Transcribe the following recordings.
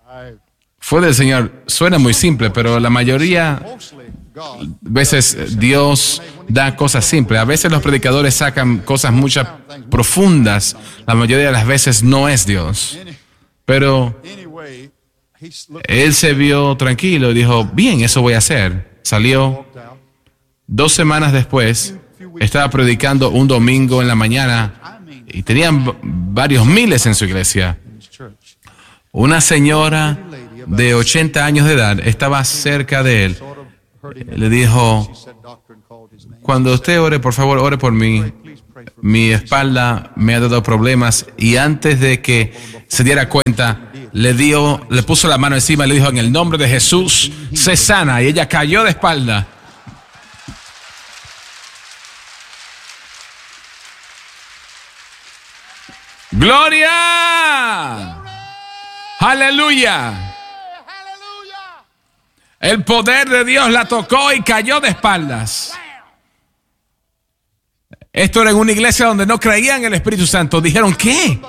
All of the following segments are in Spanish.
fue del Señor. Suena muy simple, pero la mayoría veces Dios da cosas simples. A veces los predicadores sacan cosas mucho profundas. La mayoría de las veces no es Dios. Pero él se vio tranquilo y dijo, bien, eso voy a hacer. Salió. 2 semanas después, estaba predicando un domingo en la mañana y tenían varios miles en su iglesia. Una señora de 80 años de edad estaba cerca de él. Le dijo, cuando usted ore, por favor, ore por mí. Mi espalda me ha dado problemas. Y antes de que se diera cuenta, le puso la mano encima y le dijo, en el nombre de Jesús, sé sana. Y ella cayó de espalda. ¡Gloria! ¡Aleluya! El poder de Dios la tocó y cayó de espaldas. Esto era en una iglesia donde no creían en el Espíritu Santo. Dijeron, ¿qué?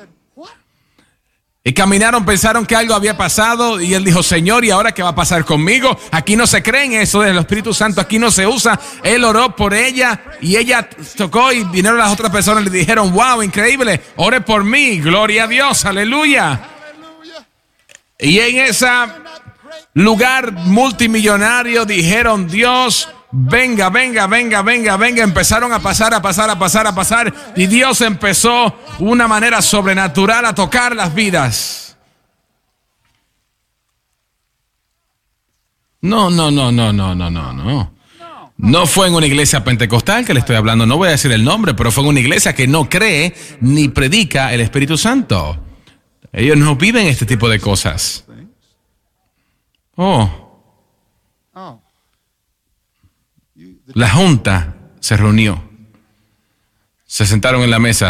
Y caminaron, pensaron que algo había pasado. Y él dijo, Señor, ¿y ahora qué va a pasar conmigo? Aquí no se cree en eso del Espíritu Santo. Aquí no se usa. Él oró por ella y ella tocó y vinieron las otras personas y le dijeron, wow, increíble, ore por mí. Gloria a Dios, aleluya. Y en ese lugar multimillonario dijeron, Dios, venga. Empezaron a pasar. Y Dios empezó una manera sobrenatural a tocar las vidas. No. No fue en una iglesia pentecostal que le estoy hablando. No voy a decir el nombre, pero fue en una iglesia que no cree ni predica el Espíritu Santo. Ellos no viven este tipo de cosas. La junta se reunió. Se sentaron en la mesa.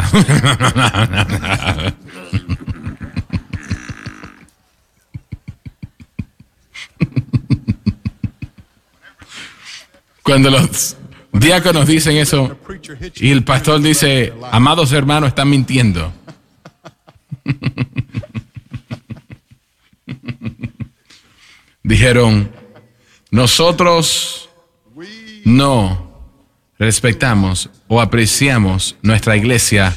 Cuando los diáconos dicen eso y el pastor dice, amados hermanos, están mintiendo. Dijeron, nosotros no respetamos o apreciamos nuestra iglesia,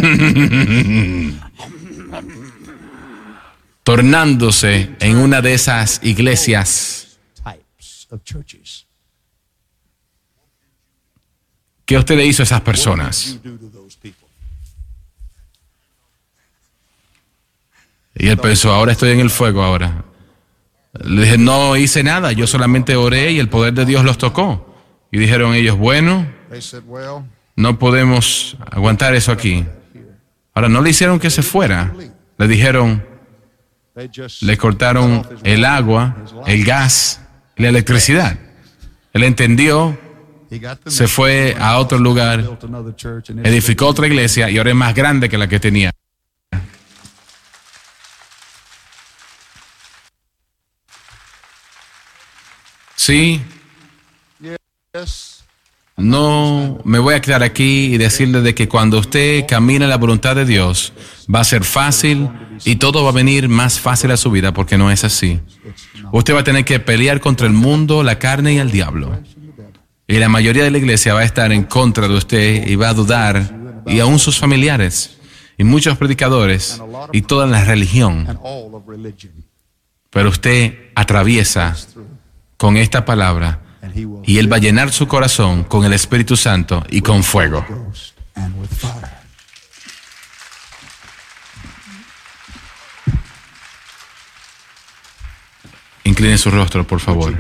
tornándose en una de esas iglesias. ¿Qué usted le hizo a esas personas? Y él pensó, ahora estoy en el fuego ahora. Le dije, no hice nada, yo solamente oré y el poder de Dios los tocó. Y dijeron ellos, bueno, no podemos aguantar eso aquí. Ahora, no le hicieron que se fuera. Le dijeron, le cortaron el agua, el gas, la electricidad. Él entendió, se fue a otro lugar, edificó otra iglesia y ahora es más grande que la que tenía. Sí, no me voy a quedar aquí y decirle de que cuando usted camina en la voluntad de Dios, va a ser fácil y todo va a venir más fácil a su vida, porque no es así. Usted va a tener que pelear contra el mundo, la carne y el diablo. Y la mayoría de la iglesia va a estar en contra de usted y va a dudar, y aún sus familiares, y muchos predicadores, y toda la religión. Pero usted atraviesa con esta palabra y Él va a llenar su corazón con el Espíritu Santo y con fuego. Incline su rostro, por favor.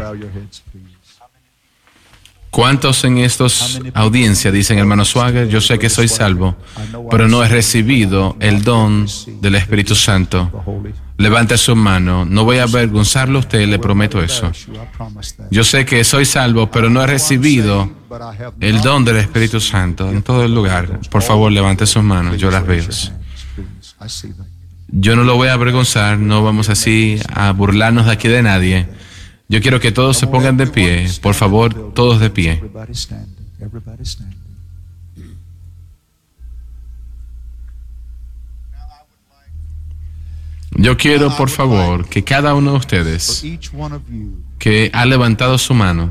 ¿Cuántos en estos audiencias dicen, hermano Swagger, yo sé que soy salvo, pero no he recibido el don del Espíritu Santo? Levante su mano. No voy a avergonzarlo a usted, le prometo eso. Yo sé que soy salvo, pero no he recibido el don del Espíritu Santo en todo el lugar. Por favor, levante sus manos, yo las veo. Yo no lo voy a avergonzar, no vamos así a burlarnos de aquí de nadie. Yo quiero que todos se pongan de pie, por favor, todos de pie. Yo quiero, por favor, que cada uno de ustedes que ha levantado su mano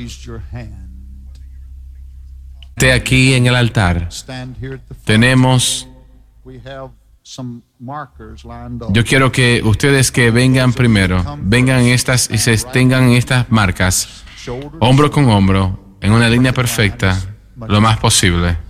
esté aquí en el altar. Tenemos... Yo quiero que ustedes que vengan primero, vengan estas y se tengan estas marcas, hombro con hombro, en una línea perfecta, lo más posible.